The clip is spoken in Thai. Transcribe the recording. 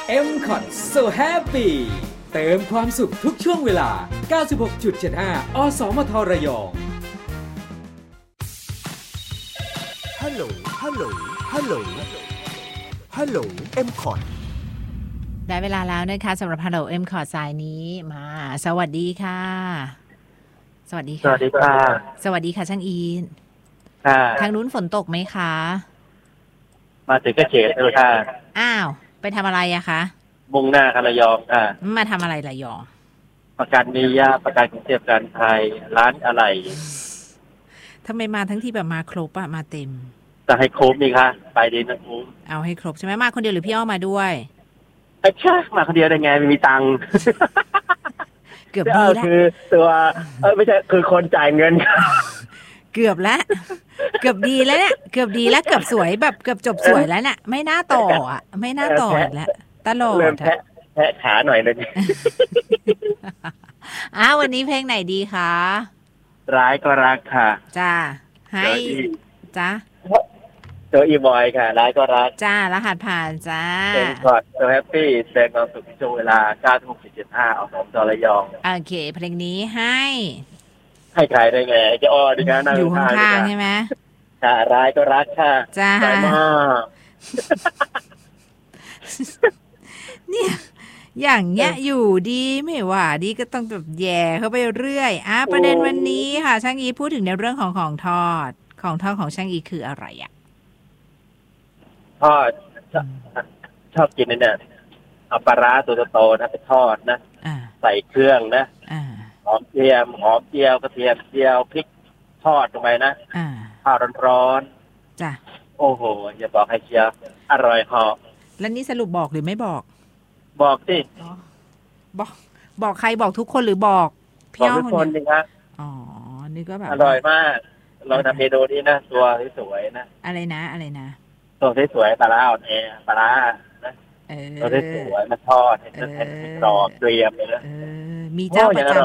M-Con So Happy เติมความสุขทุกช่วงเวลา 96.75 อสมทระยองฮัลโหลฮัลโหลฮัลโหลฮัลโหล M-Con ได้เวลาแล้วนะคะสำหรับ Hello M-Con สายนี้มาสวัสดีค่ะสวัสดีค่ะสวัสดีค่ะสวัสดีค่ะช่างอีนค่ะทางนู้นฝนตกไหมคะมาถึงก็เฉดเลยค่ะอ้าวไปทำอะไรอะคะมุ่งหน้าคระยองค่ะมาทำอะไรระยองประกันนิยาประกันกรุงเทพการไทยร้านอะไรทำไมมาทั้งที่แบบมาครบอะมาเต็มจะให้คุ้มนี่ค่ะไปดีนะคุ้มเอาให้ครบใช่ไหมมาคนเดียวหรือพี่อ้อมาด้วยไอ้ช่ามาคนเดียวได้ไงไม่มีตังค์เกือบดีแล้วคือตัวไม่ใช่คือคนจ่ายเงินเกือบแล้วเกือบดีแล้วเนี่ยเกือบดีแล้วเกือบสวยแบบเกือบจบสวยแล้วเนี่ยไม่น่าต่ออะไม่น่าต่ออีกแล้วตลอดเริ่มแพะขาหน่อยเลยวันนี้เพลงไหนดีคะร้ายก็รักค่ะจ้าให้จ้าเจออีบอยค่ะร้ายก็รักจ้ารหัสผ่านจ้าเป็นคอร์ดตัวแฮปปี้แสดงความสุขในช่วงเวลา 9:75 ออกของจระยองโอเคเพลงนี้ให้ให้ใครได้ไงจะอ้อดีนะนั่งอยู่ข้างๆใช่ไหมค่ะร้ายก็รักค่ะจ้าสายมากเนี่ยอย่างเงี้ยอยู่ดีไม่ว่าดีก็ต้องแบบแย่เข้าไปเรื่อยประเด็นวันนี้ค่ะช่างอีพูดถึงในเรื่องของทอดของช่างอีคืออะไรอ่ะทอดชอบกินเนี่ยเอาปลาร้าตัวโตๆนะไปทอดนะ ใส่เครื่องนะหอมเจียวกระเทียมเจียวพริกทอดลงไปนะข้าวร้อนๆจ้ะโอ้โหอย่าบอกให้เชียวอร่อยเหาะแล้วนี่สรุปบอกหรือไม่บอกบอกสิบอกใครบอกทุกคนหรือบอกบพี่อกอ้อทุกคนสิครับอ๋อนี่ก็แบบอร่อยมากลองทำเมนูนี้นะตัวสวยๆนะอะไรนะตัวสวยๆปลาร้าอ่อนแอปลาร้านะตัวสวยๆมาทอดให้กรอบเกรียมเลยนะมีเจ้าประจำ